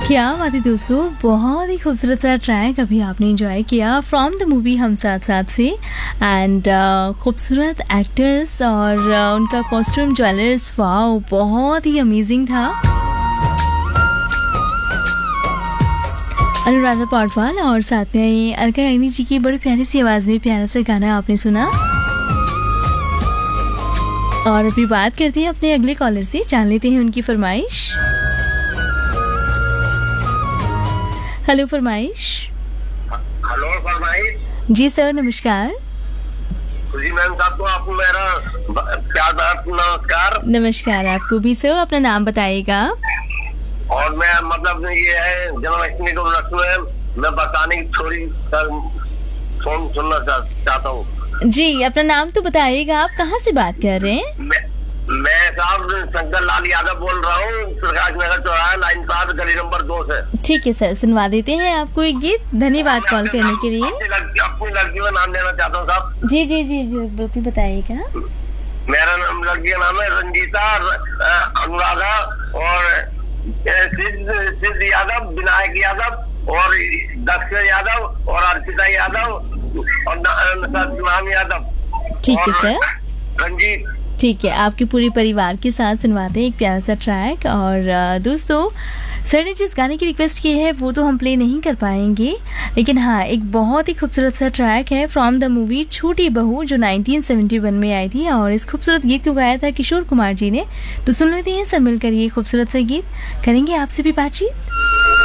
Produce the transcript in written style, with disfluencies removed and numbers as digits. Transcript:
क्या बात है दोस्तों, बहुत ही खूबसूरत सा ट्रैक अभी आपने एंजॉय किया फ्रॉम द मूवी हम साथ साथ से। एंड खूबसूरत एक्टर्स और उनका कॉस्ट्यूम ज्वेलर्स, वाओ बहुत ही अमेजिंग था। अनुराधा पौडवाल और साथ में अलका याग्निक जी की बड़ी प्यारी सी आवाज़ में प्यारा सा गाना आपने सुना। और अभी बात करते हैं अपने अगले कॉलर से, जान लेते हैं उनकी फरमाइश। हेलो फरमाइश। हेलो फरमाइश। जी सर, नमस्कार। जी मैम साहब को आपको मेरा प्यार नमस्कार। नमस्कार आपको भी सर, अपना नाम बताइएगा। और मैं मतलब ये है जन्माष्टमी को रस्म मैं बताने की थोड़ी फोन सुनना चाहता हूँ। जी अपना नाम तो बताइएगा, आप कहाँ से बात कर रहे हैं? मैं साहब शंकर लाल यादव बोल रहा हूँ, प्रकाश नगर चौराहा लाइन 7 गली नंबर 2 से। ठीक है सर, सुनवा देते हैं आपको एक गीत। धन्यवाद कॉल करने के लिए। अपनी लड़की का नाम लेना चाहता हूँ साहब। जी जी जी जी बिल्कुल बताइएगा। मेरा नाम, लड़की का नाम है रंजीता, अनुराधा और सिद्ध यादव, विनायक यादव और दक्ष यादव और अर्पिता यादव और नाम यादव। ठीक है सर, रंजीत। ठीक है, आपके पूरे परिवार के साथ सुनवाते हैं एक प्यारा सा ट्रैक। और दोस्तों, सर ने जिस गाने की रिक्वेस्ट की है वो तो हम प्ले नहीं कर पाएंगे, लेकिन हाँ एक बहुत ही खूबसूरत सा ट्रैक है फ्रॉम द मूवी छोटी बहू जो 1971 में आई थी। और इस खूबसूरत गीत को गाया था किशोर कुमार जी ने। तो सुन लेते हैं सब मिलकर ये खूबसूरत सा गीत, करेंगे आपसे भी बातचीत।